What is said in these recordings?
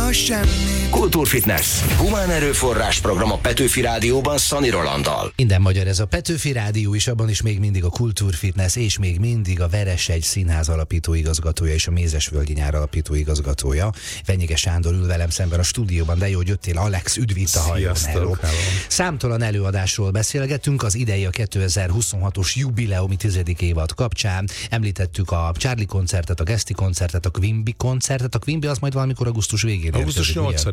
a semmi. Kultúrfitness. Humán erőforrás program a Petőfi Rádióban Szani Rolanddal. Minden magyar ez a Petőfi Rádió, és abban is még mindig a Kultúrfitness, és még mindig a Veresegy Színház alapító igazgatója és a Mézesvölgyi Nyár alapító igazgatója. Venyige Sándor ül velem szemben a stúdióban, de jó, hogy jöttél. Alex, üdv itt a hajón. Számtalan előadásról beszélgetünk, az idei a 2026-os jubileumi 10. évad kapcsán. Említettük a Charlie koncertet, a Geszti koncertet, a Quimby koncertet. A Quimby az majd valamikor augusztus végén. Augusztus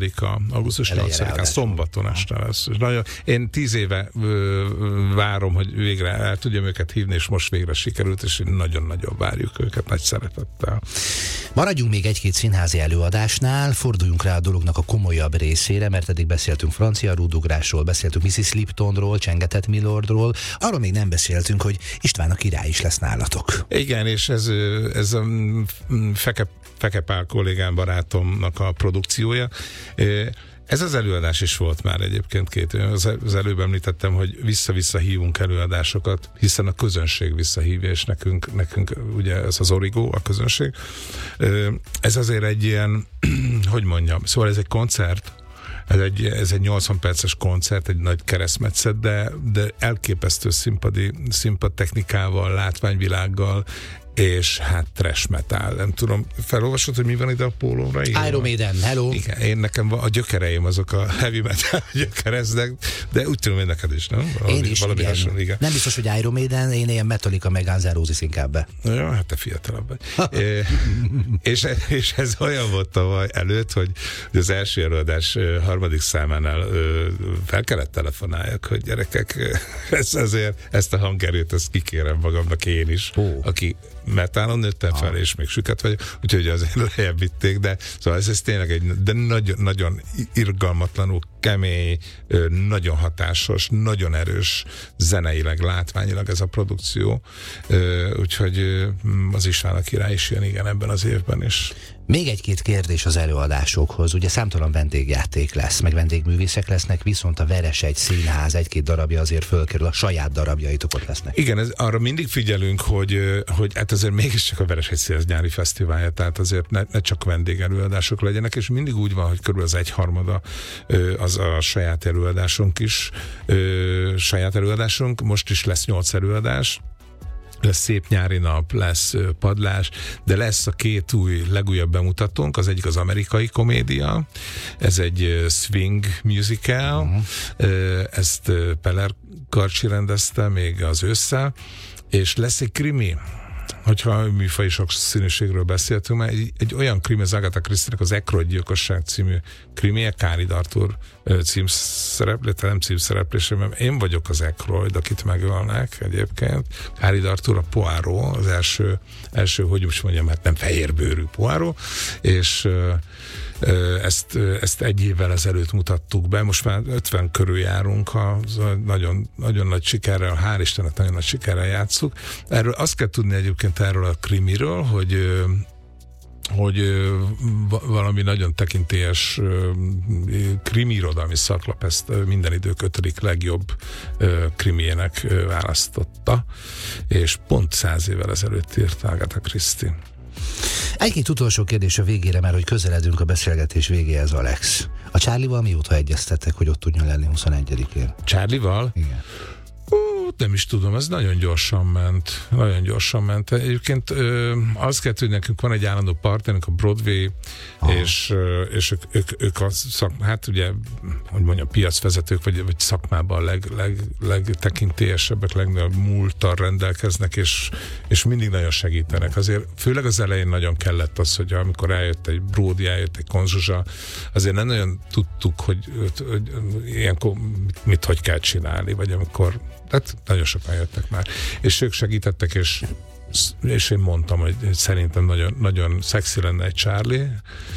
8-án, szombaton este lesz. Én 10 éve várom, hogy végre el tudjam őket hívni, és most végre sikerült, és nagyon-nagyon várjuk őket nagy szeretettel. Maradjunk még egy-két színházi előadásnál, forduljunk rá a dolognak a komolyabb részére, mert eddig beszéltünk francia rúdugrásról, beszéltünk Mrs. Liptonról, Csengetett Milordról, arról még nem beszéltünk, hogy István a király is lesz nálatok. Igen, és ez a Feke Pál kollégám, barátomnak a produkciója. Ez az előadás is volt már egyébként 2 év. Az előbb említettem, hogy vissza-vissza hívunk előadásokat, hiszen a közönség visszahívja, és nekünk ugye ez az origo, a közönség. Ez azért egy ilyen, hogy mondjam, szóval ez egy koncert, ez egy 80 perces koncert, egy nagy keresztmetszet, de elképesztő színpad technikával, látványvilággal, és hát trash metal. Nem tudom, felolvasod, hogy mi van ide a pólómra? Iron Maiden, hello! Igen, nekem a gyökereim azok a heavy metal gyökereznek, de úgy tudom, hogy neked is, nem? Én is, igen. Nem biztos, hogy Iron Maiden, én ilyen Metallica meg Guns N' Roses inkább be. Ja, hát te fiatalabb vagy. és ez olyan volt tavaly előtt, hogy az első előadás 3. számánál fel kellett telefonáljak, hogy gyerekek, ezt a hangerőt, ezt kikérem magamnak én is, aki metálon nőttem fel, és még süket vagyok, úgyhogy azért lejjebb vitték, de szóval ez tényleg de nagyon, nagyon irgalmatlanul kemény, nagyon hatásos, nagyon erős zeneileg, látványilag ez a produkció, úgyhogy az István a király is jön, igen, ebben az évben is. Még egy-két kérdés az előadásokhoz. Ugye számtalan vendégjáték lesz, meg vendégművészek lesznek, viszont a Veresegy Színház 1-2 darabja azért fölkerül, a saját darabjaitok ott lesznek. Igen, arra mindig figyelünk, hogy hát azért mégiscsak a Veresegy Színház nyári fesztiválja, tehát azért ne csak vendégelőadások legyenek, és mindig úgy van, hogy körülbelül az 1/3 az a saját előadásunk is. Saját előadásunk, most is lesz 8 előadás, lesz szép nyári nap, lesz padlás, de lesz a 2 legújabb bemutatónk, az egyik az amerikai komédia, ez egy swing musical, ezt Peller Karcsi rendezte még az ősszel, és lesz egy krimi, hogyha műfai sokszínűségről beszéltünk, mert egy olyan krimi, az Agatha Christie-nek az Aykroyd gyilkosság című krimie, Kárid Artúr nem címszereplésében. Én vagyok az Aykroyd, akit megölnek egyébként. Kárid Artúr a Poirot, az első, hogy most mondjam, hát nem fehérbőrű Poirot, és ezt 1 évvel ezelőtt mutattuk be, most már 50 körül járunk, nagyon, nagyon nagy sikerrel, hál' Istennek nagyon nagy sikerrel játsszuk. Erről azt kell tudni egyébként erről a krimiről, hogy valami nagyon tekintélyes krimiirodalmi szaklap ezt minden idők 5. legjobb krimiének választotta, és pont 100 évvel ezelőtt írta Agatha Christie. Egy-két utolsó kérdés a végére, mert hogy közeledünk a beszélgetés végéhez, Alex. A Charlie-val mióta egyeztettek, hogy ott tudjon lenni 21-én? Charlie-val? Igen. Nem is tudom, ez nagyon gyorsan ment. Egyébként azt kell tudni, nekünk van egy állandó partnerünk, a Broadway, és ők hát ugye, hogy mondjam, piacvezetők, vagy szakmában legtekintélyesebbek, legnagyobb múlttal rendelkeznek, és mindig nagyon segítenek. Azért főleg az elején nagyon kellett az, hogy amikor eljött egy Brody, eljött egy Konzsuzsa, azért nem nagyon tudtuk, hogy ilyenkor hogy kell csinálni, vagy amikor, tehát nagyon sokan jöttek már, és ők segítettek, és én mondtam, hogy szerintem nagyon, nagyon szexi lenne egy Charlie,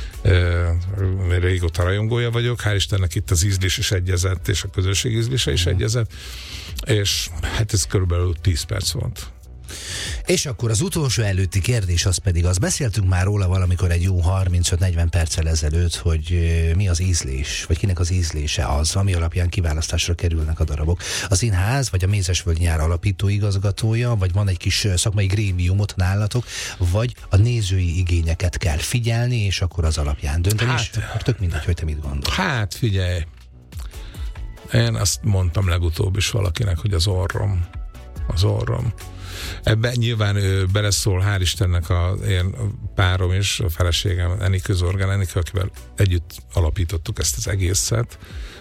régóta rajongója vagyok, hál' Istennek itt az ízlés is egyezett, és a közösség ízlése is egyezett, és hát ez körülbelül 10 perc volt. És akkor az utolsó előtti kérdés, az pedig, azt beszéltünk már róla valamikor egy jó 35-40 perccel ezelőtt, hogy mi az ízlés, vagy kinek az ízlése az, ami alapján kiválasztásra kerülnek a darabok. A színház, vagy a Mézesvölgyi Nyár alapító igazgatója, vagy van egy kis szakmai grémiumot nálatok, vagy a nézői igényeket kell figyelni, és akkor az alapján dönteni, és akkor tök mindegy, hogy te mit gondolsz. Hát figyelj, én azt mondtam legutóbb is valakinek, hogy az orrom. Ebben nyilván beleszól, hál' Istennek én párom is, a feleségem, Enikő Zorgán Enikő, akivel együtt alapítottuk ezt az egészet,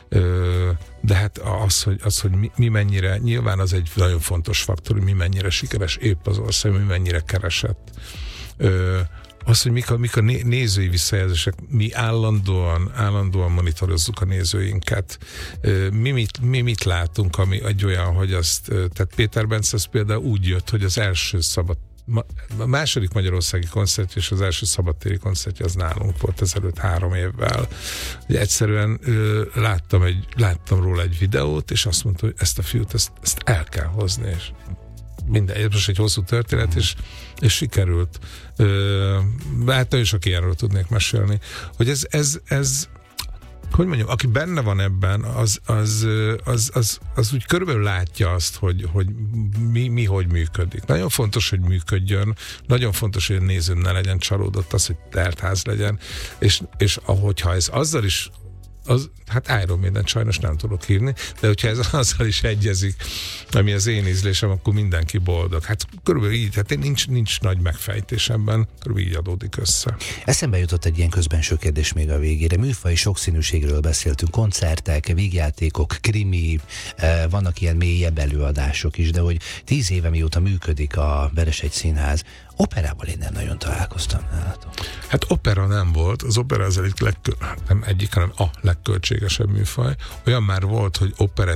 de hát az, hogy mi mennyire, nyilván az egy nagyon fontos faktor, hogy mi mennyire sikeres épp az ország, mi mennyire keresett. Az, hogy mik a nézői visszajelzések, mi állandóan monitorozzuk a nézőinket. Mi mit látunk, ami egy olyan, hogy azt, tehát Péter Bence az például úgy jött, hogy az első a második magyarországi koncertje és az első szabadtéri koncertje az nálunk volt ezelőtt 3 évvel. Ugye egyszerűen láttam róla egy videót, és azt mondta, hogy ezt a fiút, ezt el kell hozni, és minden, most egy hosszú történet, és sikerült. Hát nagyon sok ilyenről tudnék mesélni, hogy ez hogy mondjam, aki benne van ebben, az úgy körülbelül látja azt, hogy mi hogy működik. Nagyon fontos, hogy működjön, nagyon fontos, hogy a néző ne legyen csalódott, az, hogy teltház legyen, és ahogyha ez azzal is hát Iron Maiden sajnos nem tudok írni, de hogyha ez azzal is egyezik, ami az én ízlésem, akkor mindenki boldog. Hát körülbelül így, hát nincs nagy megfejtésemben, körülbelül így adódik össze. Eszembe jutott egy ilyen közbenső kérdés még a végére. Műfaj sokszínűségről beszéltünk, koncertek, vígjátékok, krimi, vannak ilyen mélyebb előadások is, de hogy 10 éve mióta működik a Vereshegy Színház, operával én nem nagyon találkoztam nálatok. Hát opera nem volt, az opera az nem egyik, hanem a legköltségesebb műfaj. Olyan már volt, hogy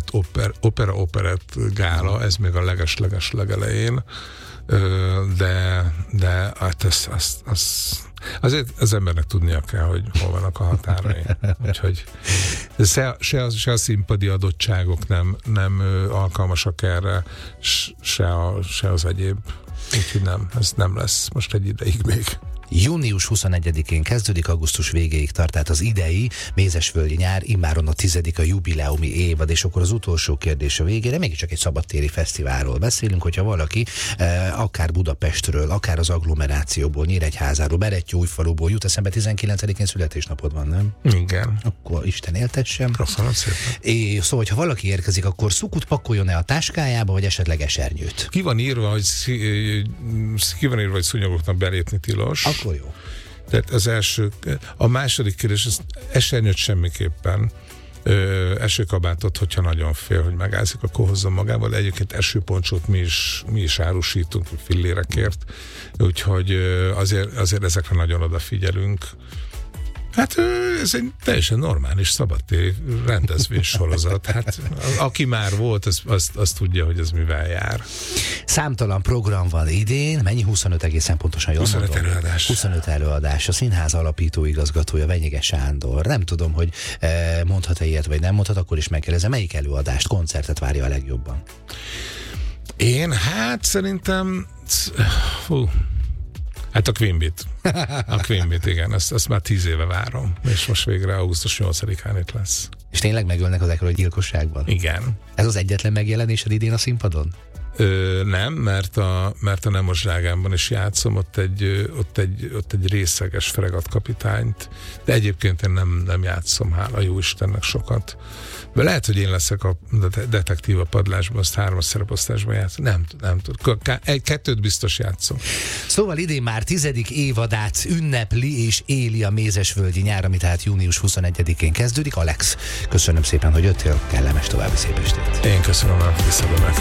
operett gála, ez még a leges legelején, de hát azért az embernek tudnia kell, hogy hol vannak a határai. Úgyhogy se a színpadi adottságok nem alkalmasak erre, se az egyéb. Úgyhogy ez nem lesz most egy ideig még. Június 21-én kezdődik, augusztus végéig tart, tehát az idei Mézesvölgyi Nyár, immáron a 10. a jubileumi évad, és akkor az utolsó kérdés a végére, mégiscsak egy szabadtéri fesztiválról beszélünk, hogyha valaki akár Budapestről, akár az agglomerációból, Nyíregyházáról, Berettyóújfaluból jut eszembe, 19-én születésnapod van, nem? Igen. Akkor Isten éltessem. Köszönöm szépen. Szóval, hogyha valaki érkezik, akkor szukut pakoljon-e a táskájába, vagy esetleg esernyőt? Ki van írva, hogy szúnyogoknak belépni tilos. Akkor jó. Tehát az első, a második kérdés, esernyőt semmiképpen, esőkabátot, hogyha nagyon fél, hogy megállzik, akkor hozzon magával. Egyébként esőponcsót mi is árusítunk fillérekért, úgyhogy azért ezekre nagyon odafigyelünk. Hát ez egy teljesen normális szabadtéri rendezvénysorozat. Hát aki már volt, az tudja, hogy ez mivel jár. Számtalan program van idén, mennyi? 25 egészen pontosan jól 25 mondom. előadás. 25 előadás. A színház alapító igazgatója Venyige Sándor. Nem tudom, hogy mondhat-e ilyet, vagy nem mondhat, akkor is megkérdezem, melyik előadást, koncertet várja a legjobban? Én szerintem hát a Queen Bee-t. A Queen Bee-t, igen. Ezt már 10 éve várom. És most végre augusztus 8-án itt lesz. És tényleg megölnek az ekkora gyilkosságban? Igen. Ez az egyetlen megjelenésed idén a színpadon? Nem, mert a Nemos drágámban is játszom, ott egy részeges fregatkapitányt, de egyébként én nem játszom, hála jó Istennek sokat. De lehet, hogy én leszek a detektív a padlásban, azt 3 szereposztásban játszom. Nem tudom. 2 biztos játszom. Szóval idén már 10. évadát ünnepli és éli a Mézesvölgyi Nyár, ami tehát június 21-én kezdődik. Alex, köszönöm szépen, hogy jöttél, kellemes további szép estét. Én köszönöm a visszaadónak.